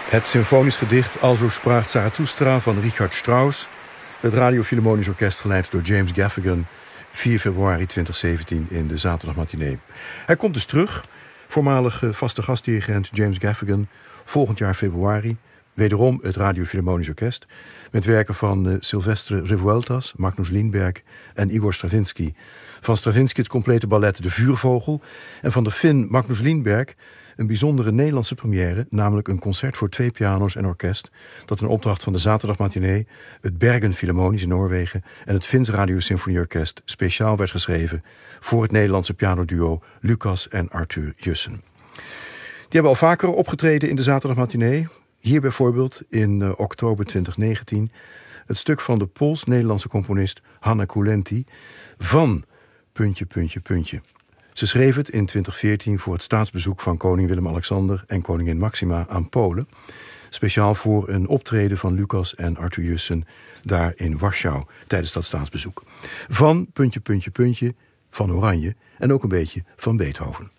Het symfonisch gedicht Alzo spracht Zarathustra van Richard Strauss. Het Radio Philharmonisch Orkest geleid door James Gaffigan. 4 februari 2017 in de zaterdagmatinee. Hij komt dus terug. Voormalig vaste gastdirigent James Gaffigan. Volgend jaar februari. Wederom het Radio Philharmonisch Orkest. Met werken van Silvestre Revueltas, Magnus Lindberg en Igor Stravinsky. Van Stravinsky het complete ballet De Vuurvogel. En van de Fin Magnus Lindberg een bijzondere Nederlandse première, namelijk een concert voor 2 piano's en orkest, dat een opdracht van de zaterdagmatinee, het Bergen Philharmonisch in Noorwegen en het Fins Radio Symfonieorkest speciaal werd geschreven voor het Nederlandse pianoduo Lucas en Arthur Jussen. Die hebben al vaker opgetreden in de zaterdagmatinee. Hier bijvoorbeeld in oktober 2019 het stuk van de Pools-Nederlandse componist Hanna Kulenti van ... Ze schreef het in 2014 voor het staatsbezoek van koning Willem-Alexander en koningin Maxima aan Polen. Speciaal voor een optreden van Lucas en Arthur Jussen daar in Warschau tijdens dat staatsbezoek. Van ... van Oranje en ook een beetje van Beethoven.